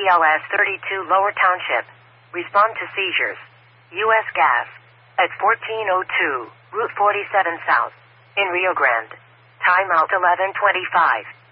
BLS 32 Lower Township. Respond to seizures. U.S. Gas. At 1402, Route 47 South. In Rio Grande. Timeout 11:25.